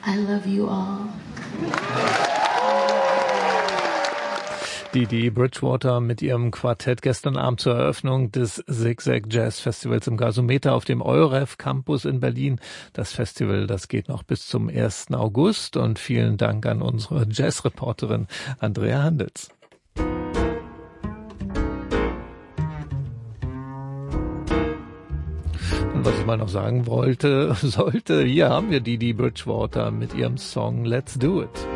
I love you all. Dee Bridgewater mit ihrem Quartett gestern Abend zur Eröffnung des Zigzag Jazz Festivals im Gasometer auf dem EUREF Campus in Berlin. Das Festival, das geht noch bis zum 1. August und vielen Dank an unsere Jazzreporterin Andrea Handels. Und was ich mal noch sagen sollte, hier haben wir Dee Bridgewater mit ihrem Song Let's Do It.